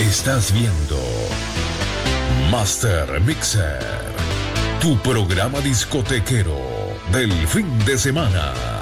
Estás viendo Master Mixer, tu programa discotequero del fin de semana.